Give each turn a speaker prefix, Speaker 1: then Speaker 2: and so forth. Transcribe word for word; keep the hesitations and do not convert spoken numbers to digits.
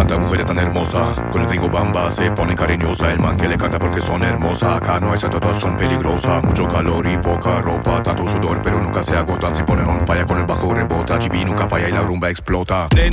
Speaker 1: Esta mujer es tan hermosa, con el ritmo bamba se pone cariñosa. El man que le canta porque son hermosas. Acá no es todas son peligrosas. Mucho calor y poca ropa, tanto sudor pero nunca se agotan. Se ponen on fire con el bajo rebota. G B nunca falla y la rumba explota. De